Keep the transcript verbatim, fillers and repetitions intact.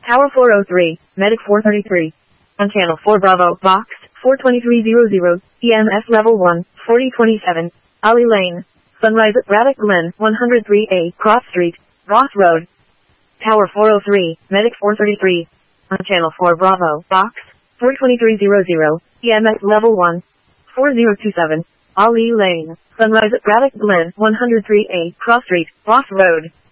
Tower four oh three, Medic four thirty-three. On Channel four Bravo, Box, four twenty-three hundred, E M S Level one, forty twenty-seven, Ollie Lane. Sunrise at Braddock Glen, one oh three A, Cross Street, Ross Road. Tower four oh three, Medic four thirty-three. On Channel four Bravo, Box, four twenty-three hundred, E M S Level one, forty twenty-seven, Ollie Lane. Sunrise at Braddock Glen, one oh three A, Cross Street, Ross Road.